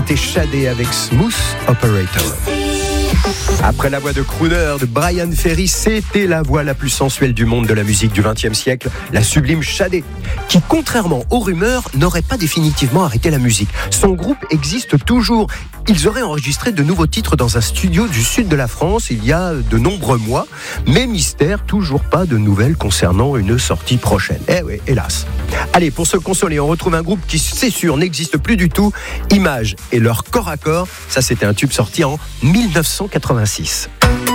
c'était Shadé avec Smooth Operator. Après la voix de crooner de Brian Ferry, c'était la voix la plus sensuelle du monde de la musique du XXe siècle, la sublime Shadé, qui, contrairement aux rumeurs, n'aurait pas définitivement arrêté la musique. Son groupe existe toujours. Ils auraient enregistré de nouveaux titres dans un studio du sud de la France il y a de nombreux mois, mais mystère, toujours pas de nouvelles concernant une sortie prochaine. Eh oui, hélas. Allez, pour se consoler, on retrouve un groupe qui, c'est sûr, n'existe plus du tout, Images et leur corps à corps. Ça, c'était un tube sorti en 1986.